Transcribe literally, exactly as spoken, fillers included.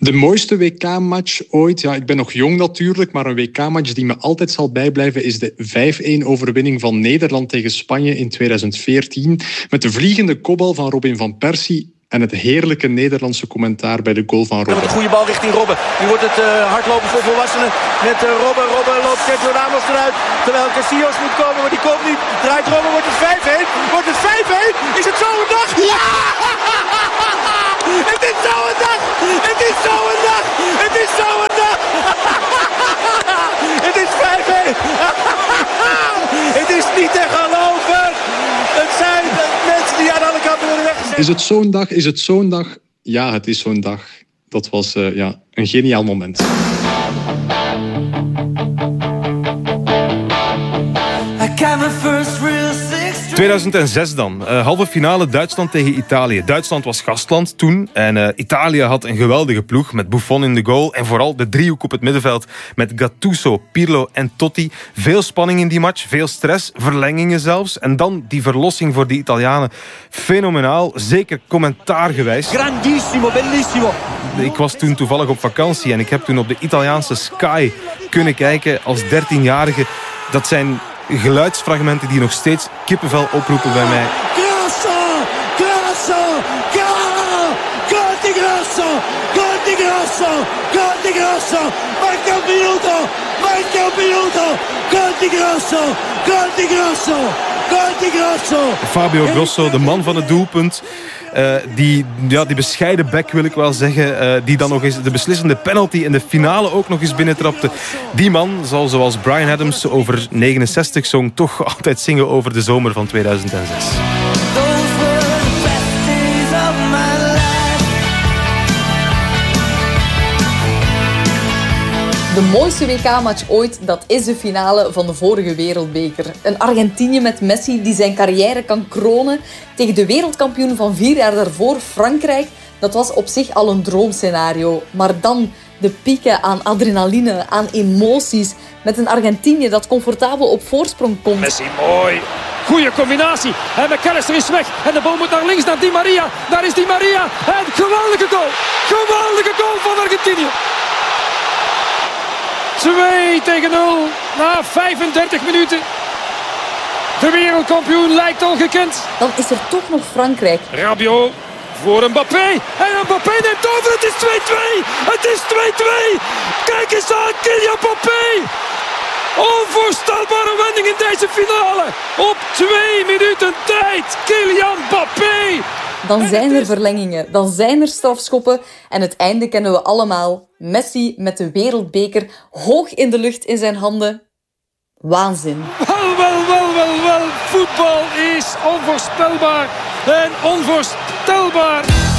De mooiste W K-match ooit, ja, ik ben nog jong natuurlijk, maar een W K-match die me altijd zal bijblijven is de vijf-een overwinning van Nederland tegen Spanje in tweeduizend veertien. Met de vliegende kopbal van Robin van Persie en het heerlijke Nederlandse commentaar bij de goal van Robben. Met een goede bal richting Robben. Nu wordt het uh, hardlopen voor volwassenen met uh, Robben. Robben loopt Sergio Ramos eruit. Terwijl Casillas moet komen, maar die komt niet. Draait Robben, wordt het vijf-een. Wordt het vijf-een? Is het zo'n dag? Ja! Het is zo'n dag! Het is zo'n dag! Het is zo'n dag! Het is vijf-een! Het is niet te geloven! Het zijn mensen die aan alle kanten worden weggezet. Is het zo'n dag? Is het zo'n dag? Ja, het is zo'n dag. Dat was uh, ja, een geniaal moment. tweeduizend zes dan. Uh, halve finale Duitsland tegen Italië. Duitsland was gastland toen. En uh, Italië had een geweldige ploeg met Buffon in de goal. En vooral de driehoek op het middenveld met Gattuso, Pirlo en Totti. Veel spanning in die match. Veel stress. Verlengingen zelfs. En dan die verlossing voor de Italianen. Fenomenaal. Zeker commentaargewijs. Grandissimo, bellissimo. Ik was toen toevallig op vakantie. En ik heb toen op de Italiaanse Sky kunnen kijken als dertienjarige. Dat zijn geluidsfragmenten die nog steeds kippenvel oproepen bij mij. Grosso! Grosso! Gol! Gol di Grosso! Gol di Grosso! Gol di Grosso! Manca un minuto! Manca un minuto! Gol di Grosso! Gol di Grosso! Gol di Grosso! Fabio Grosso, de man van het doelpunt. Uh, die, ja, die bescheiden bek wil ik wel zeggen, uh, die dan nog eens de beslissende penalty in de finale ook nog eens binnentrapte. Die man zal, zoals Bryan Adams over negenenzestig zong, toch altijd zingen over de zomer van tweeduizend zes. De mooiste W K-match ooit, dat is de finale van de vorige wereldbeker. Een Argentinië met Messi die zijn carrière kan kronen tegen de wereldkampioen van vier jaar daarvoor, Frankrijk. Dat was op zich al een droomscenario. Maar dan de pieken aan adrenaline, aan emoties. Met een Argentinië dat comfortabel op voorsprong komt. Messi, mooi. Goeie combinatie. En McAllister is weg. En de bal moet naar links, naar Di Maria. Daar is Di Maria. En geweldige goal. Geweldige goal van Argentinië. twee tegen nul na vijfendertig minuten. De wereldkampioen lijkt ongekend. Dan is er toch nog Frankrijk. Rabiot voor Mbappé. En Mbappé neemt over. Het is twee-twee. Het is twee-twee. Kijk eens aan, Kylian Mbappé. Onvoorstelbare wending in deze finale. Op twee minuten tijd. Kylian Mbappé. Dan zijn er verlengingen, dan zijn er strafschoppen en het einde kennen we allemaal. Messi met de wereldbeker hoog in de lucht in zijn handen. Waanzin. Wel, wel, wel, wel, wel. Voetbal is onvoorspelbaar en onvoorstelbaar.